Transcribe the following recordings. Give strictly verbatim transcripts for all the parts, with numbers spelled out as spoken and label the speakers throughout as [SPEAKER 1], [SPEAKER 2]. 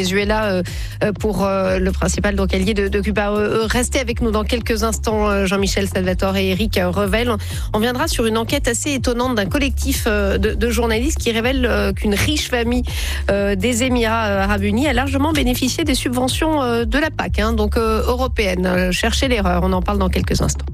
[SPEAKER 1] Venezuela pour le principal donc allié de, de Cuba. Restez avec nous dans quelques instants, Jean-Michel Salvatore et Eric Revel. On viendra sur une enquête assez étonnante d'un collectif de, de journalistes qui révèle qu'une riche famille des Émirats Arabes Unis a largement bénéficié des subventions de la P A C, hein, donc européenne. Cherchez l'erreur, on en parle dans quelques instants.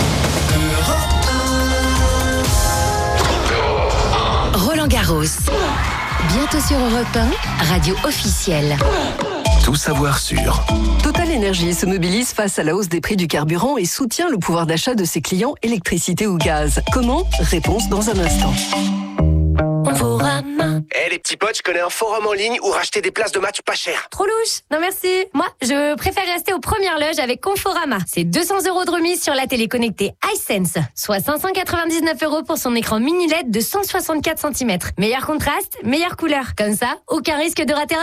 [SPEAKER 2] Roland Garros. Bientôt sur Europe un, radio officielle.
[SPEAKER 3] Tout savoir sur.
[SPEAKER 4] Total Énergie se mobilise face à la hausse des prix du carburant et soutient le pouvoir d'achat de ses clients électricité ou gaz. Comment ? Réponse dans un instant.
[SPEAKER 5] Conforama. Eh hey, les petits potes, je connais un forum en ligne où racheter des places de match pas cher.
[SPEAKER 6] Trop louche. Non merci. Moi, je préfère rester aux premières loges avec Conforama. C'est deux cents euros de remise sur la télé connectée iSense, soit cinq cent quatre-vingt-dix-neuf euros pour son écran mini L E D de cent soixante-quatre centimètres. Meilleur contraste, meilleure couleur. Comme ça, aucun risque de rater un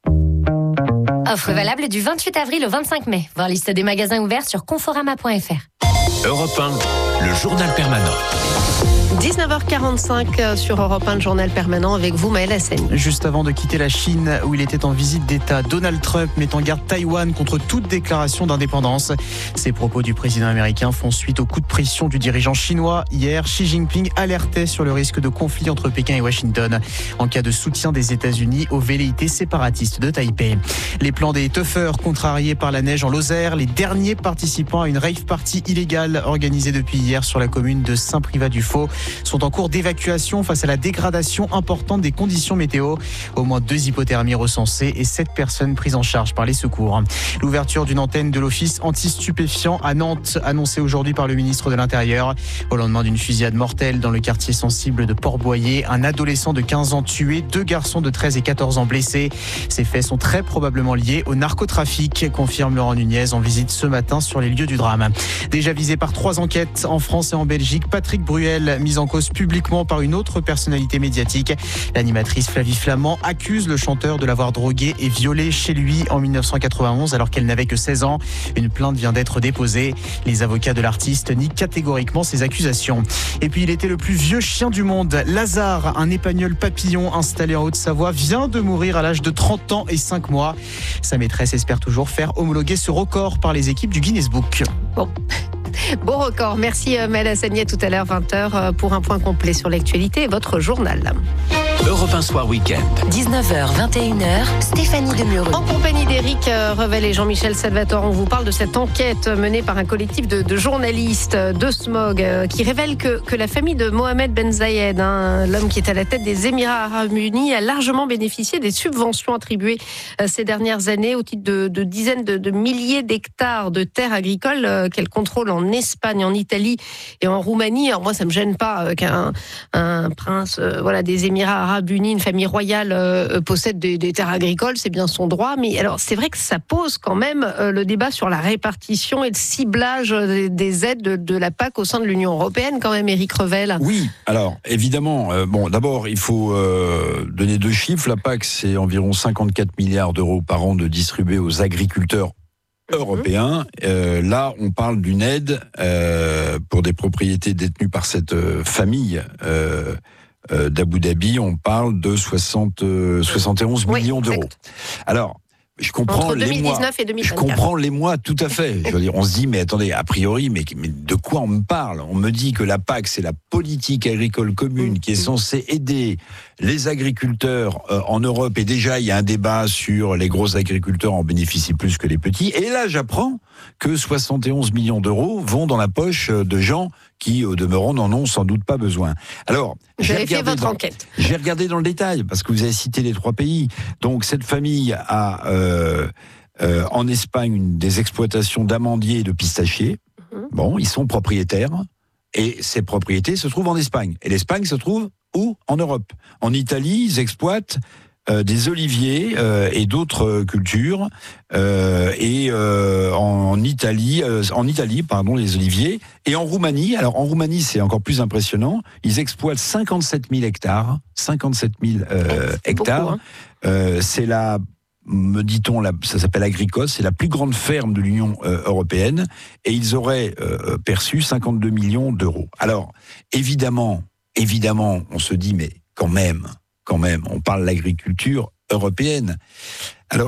[SPEAKER 6] but. Offre valable du vingt-huit avril au vingt-cinq mai. Voir liste des magasins ouverts sur conforama point f r.
[SPEAKER 3] Europe un, le journal permanent.
[SPEAKER 1] dix-neuf heures quarante-cinq sur Europe un, le journal permanent avec vous, Maël Hassani.
[SPEAKER 7] Juste avant de quitter la Chine, où il était en visite d'État, Donald Trump met en garde Taïwan contre toute déclaration d'indépendance. Ces propos du président américain font suite au coup de pression du dirigeant chinois. Hier, Xi Jinping alertait sur le risque de conflit entre Pékin et Washington en cas de soutien des États-Unis aux velléités séparatistes de Taipei. Les plans des teufeurs contrariés par la neige en Lozère, les derniers participants à une rave party illégale organisée depuis hier sur la commune de Saint-Privat-du-Faux sont en cours d'évacuation face à la dégradation importante des conditions météo. Au moins deux hypothermies recensées et sept personnes prises en charge par les secours. L'ouverture d'une antenne de l'office anti-stupéfiants à Nantes, annoncée aujourd'hui par le ministre de l'Intérieur. Au lendemain d'une fusillade mortelle dans le quartier sensible de Port-Boyer, un adolescent de quinze ans tué, deux garçons de treize et quatorze ans blessés. Ces faits sont très probablement liés au narcotrafic, confirme Laurent Nunez en visite ce matin sur les lieux du drame. Déjà visé par trois enquêtes en France et en Belgique, Patrick Bruel, mis en cause publiquement par une autre personnalité médiatique. L'animatrice Flavie Flament accuse le chanteur de l'avoir drogué et violé chez lui en dix-neuf cent quatre-vingt-onze alors qu'elle n'avait que seize ans. Une plainte vient d'être déposée. Les avocats de l'artiste nient catégoriquement ces accusations. Et puis il était le plus vieux chien du monde. Lazare, un épagnol papillon installé en Haute-Savoie, vient de mourir à l'âge de trente ans et cinq mois. Sa maîtresse espère toujours faire homologuer ce record par les équipes du Guinness Book.
[SPEAKER 1] Bon. Beau record. Merci Maël Hassani. À tout à l'heure, vingt heures, pour un point complet sur l'actualité et votre journal.
[SPEAKER 3] Europe un Soir Week-end.
[SPEAKER 2] dix-neuf heures, vingt et une heures, Stéphanie Demureux.
[SPEAKER 1] En compagnie d'Eric Revel et Jean-Michel Salvatore, on vous parle de cette enquête menée par un collectif de, de journalistes de Smog qui révèle que, que la famille de Mohamed Ben Zayed, hein, l'homme qui est à la tête des Émirats Arabes Unis, a largement bénéficié des subventions attribuées ces dernières années au titre de, de dizaines de, de milliers d'hectares de terres agricoles qu'elle contrôle en Espagne, en Italie et en Roumanie. Alors moi, ça me gêne pas qu'un un prince euh, voilà, des Émirats Arabes Unis, une famille royale euh, possède des, des terres agricoles, c'est bien son droit. Mais alors, c'est vrai que ça pose quand même euh, le débat sur la répartition et le ciblage des, des aides de, de la P A C au sein de l'Union européenne, quand même, Eric Revel.
[SPEAKER 8] Oui, alors évidemment, euh, bon, d'abord, il faut euh, donner deux chiffres. La P A C, c'est environ cinquante-quatre milliards d'euros par an de distribués aux agriculteurs européen. Euh, là, on parle d'une aide euh, pour des propriétés détenues par cette euh, famille euh, euh, d'Abu Dhabi. On parle de soixante, euh, soixante et onze
[SPEAKER 1] oui,
[SPEAKER 8] millions
[SPEAKER 1] exact.
[SPEAKER 8] d'euros. Alors, je comprends
[SPEAKER 1] Entre
[SPEAKER 8] les
[SPEAKER 1] deux mille dix-neuf
[SPEAKER 8] mois.
[SPEAKER 1] et deux mille vingt-quatre.
[SPEAKER 8] Je comprends les mois tout à fait. Je veux dire, on se dit, mais attendez, a priori, mais, mais de quoi on me parle ? On me dit que la P A C, c'est la politique agricole commune qui est censée aider les agriculteurs euh, en Europe. Et déjà, il y a un débat sur les gros agriculteurs en bénéficient plus que les petits. Et là, j'apprends que soixante et onze millions d'euros vont dans la poche de gens qui, au demeurant, n'en ont sans doute pas besoin. Alors,
[SPEAKER 1] j'ai regardé fait votre
[SPEAKER 8] dans,
[SPEAKER 1] enquête.
[SPEAKER 8] J'ai regardé dans le détail, parce que vous avez cité les trois pays. Donc, cette famille a, euh, euh, en Espagne, une, des exploitations d'amandiers et de pistachiers. Mmh. Bon, ils sont propriétaires. Et ces propriétés se trouvent en Espagne. Et l'Espagne se trouve où ? En Europe. En Italie, ils exploitent Euh, des oliviers euh, et d'autres euh, cultures euh, et euh, en, en Italie euh, en Italie pardon les oliviers et en Roumanie. Alors en Roumanie c'est encore plus impressionnant, ils exploitent cinquante-sept mille hectares cinquante-sept mille euh, hectares beaucoup, hein. euh, c'est la me dit-on, la, ça s'appelle Agricos, c'est la plus grande ferme de l'Union euh, européenne et ils auraient euh, perçu cinquante-deux millions d'euros. Alors évidemment évidemment on se dit mais quand même Quand même, on parle de l'agriculture européenne.